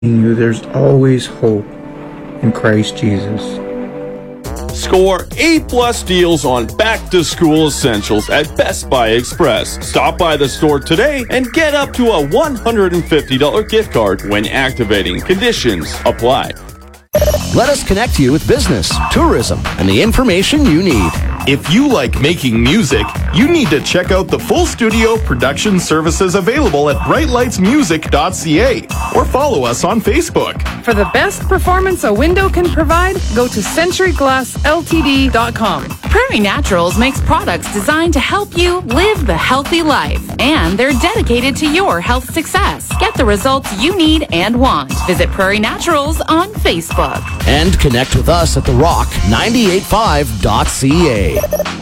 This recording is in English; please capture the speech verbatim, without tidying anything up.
you there's always hope in Christ Jesus. Score A-plus deals on back-to-school essentials at Best Buy Express. Stop by the store today and get up to a one hundred fifty dollars gift card when activating. Conditions apply. Let us connect you with business, tourism, and the information you need. If you like making music, you need to check out the full studio production services available at bright lights music dot c a or follow us on Facebook. For the best performance a window can provide, go to century glass l t d dot com. Prairie Naturals makes products designed to help you live the healthy life, and they're dedicated to your health success. Get the results you need and want. Visit Prairie Naturals on Facebook. And connect with us at the rock nine eight five dot c a.